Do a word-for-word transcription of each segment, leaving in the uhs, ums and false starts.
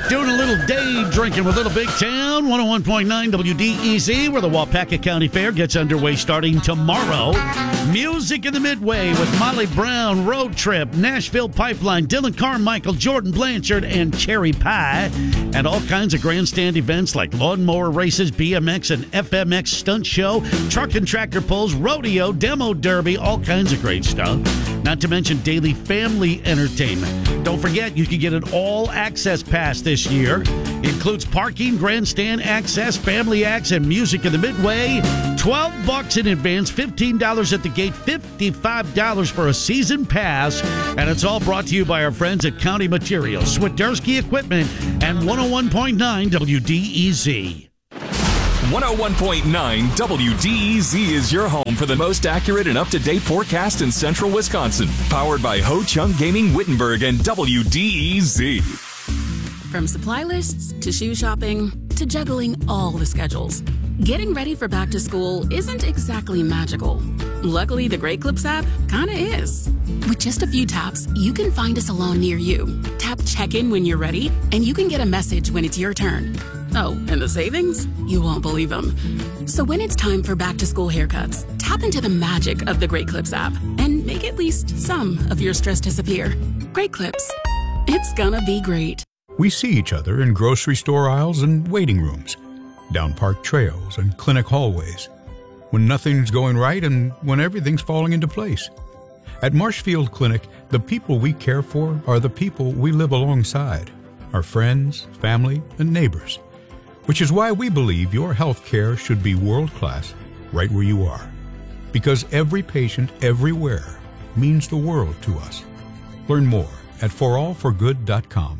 Doing a little day drinking with Little Big Town, one oh one point nine W D E Z, where the Waupaca County Fair gets underway starting tomorrow. Music in the Midway with Molly Brown, Road Trip, Nashville Pipeline, Dylan Carmichael, Jordan Blanchard, and Cherry Pie. And all kinds of grandstand events like lawnmower races, B M X and F M X stunt show, truck and tractor pulls, rodeo, demo derby, all kinds of great stuff. Not to mention daily family entertainment. Don't forget, you can get an all-access pass this year. Includes parking, grandstand access, family acts, and music in the Midway. twelve bucks in advance, fifteen dollars at the gate, fifty-five dollars for a season pass. And it's all brought to you by our friends at County Materials, Swiderski Equipment, and one oh one point nine W D E Z. one oh one point nine W D E Z is your home for the most accurate and up-to-date forecast in central Wisconsin. Powered by Ho Chunk Gaming Wittenberg and W D E Z. From supply lists to shoe shopping to juggling all the schedules, getting ready for back to school isn't exactly magical. Luckily, the Great Clips app kinda is. With just a few taps, you can find a salon near you. Tap check-in when you're ready, and you can get a message when it's your turn. Oh, and the savings? You won't believe them. So when it's time for back-to-school haircuts, tap into the magic of the Great Clips app and make at least some of your stress disappear. Great Clips. It's gonna be great. We see each other in grocery store aisles and waiting rooms, down park trails and clinic hallways, when nothing's going right and when everything's falling into place. At Marshfield Clinic, the people we care for are the people we live alongside, our friends, family, and neighbors. Which is why we believe your health care should be world-class right where you are. Because every patient everywhere means the world to us. Learn more at for all for good dot com.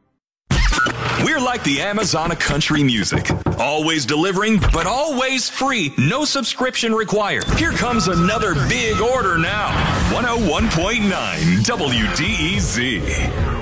We're like the Amazon of country music. Always delivering, but always free. No subscription required. Here comes another big order now. one oh one point nine W D E Z.